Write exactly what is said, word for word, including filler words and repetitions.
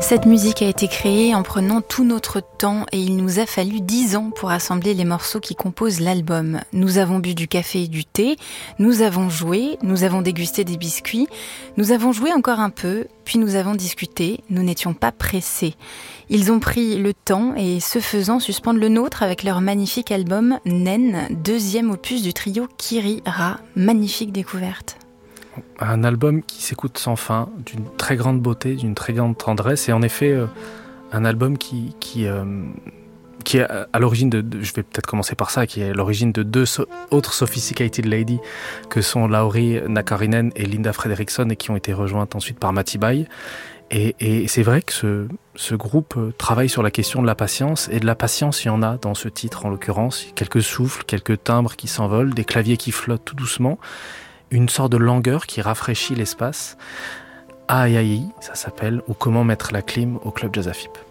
Cette musique a été créée en prenant tout notre temps et il nous a fallu dix ans pour assembler les morceaux qui composent l'album. Nous avons bu du café et du thé, nous avons joué, nous avons dégusté des biscuits, nous avons joué encore un peu, puis nous avons discuté, nous n'étions pas pressés. Ils ont pris le temps et, ce faisant, suspendent le nôtre avec leur magnifique album Naine, deuxième opus du trio Kiri Ra. Magnifique découverte. Un album qui s'écoute sans fin, d'une très grande beauté, d'une très grande tendresse, et en effet euh, un album qui, qui, euh, qui est à l'origine de, de, je vais peut-être commencer par ça, qui est à l'origine de deux so- autres Sophisticated Lady que sont Lauri Nakarinen et Linda Fredriksson, et qui ont été rejointes ensuite par Matti Bay. Et, et c'est vrai que ce, ce groupe travaille sur la question de la patience, et de la patience il y en a dans ce titre en l'occurrence, quelques souffles, quelques timbres qui s'envolent, des claviers qui flottent tout doucement, une sorte de langueur qui rafraîchit l'espace. Aïe aïe, ça s'appelle, ou Comment mettre la clim au Club Jazz A F I P.